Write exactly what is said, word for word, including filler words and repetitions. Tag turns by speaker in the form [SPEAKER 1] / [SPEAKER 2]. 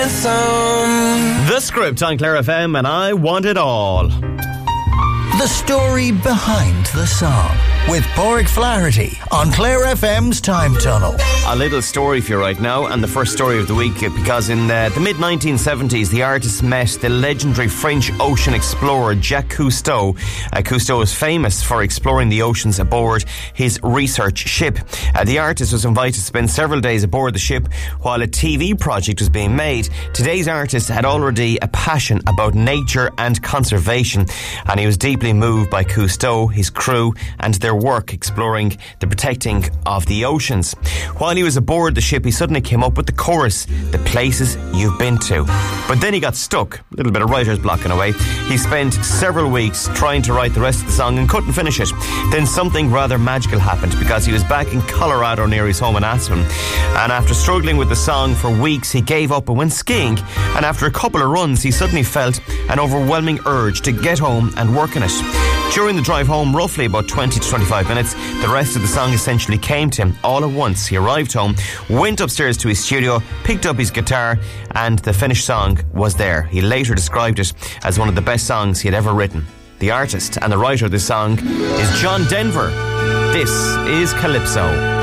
[SPEAKER 1] anthem.
[SPEAKER 2] The Script on Clare F M, and I want it all.
[SPEAKER 3] The story behind the song with Pádraig Flaherty on Clare F M's Time Tunnel.
[SPEAKER 2] A little story for you right now, and the first story of the week, because in uh, the mid nineteen seventies, the artist met the legendary French ocean explorer Jacques Cousteau. Uh, Cousteau was famous for exploring the oceans aboard his research ship. Uh, the artist was invited to spend several days aboard the ship while a T V project was being made. Today's artist had already a passion about nature and conservation, and he was deeply moved by Cousteau, his crew, and their work exploring the protecting of the oceans. While he was aboard the ship, he suddenly came up with the chorus, "The places you've been to." But then he got stuck, a little bit of writer's block in a way. He spent several weeks trying to write the rest of the song and couldn't finish it. Then something rather magical happened, because he was back in Colorado near his home in Aspen, and after struggling with the song for weeks, he gave up and went skiing. And after a couple of runs, he suddenly felt an overwhelming urge to get home and work on it. During the drive home, roughly about twenty to twenty-five minutes, the rest of the song essentially came to him all at once. He arrived home, went upstairs to his studio, picked up his guitar, and the finished song was there. He later described it as one of the best songs he had ever written. The artist and the writer of this song is John Denver. This is Calypso.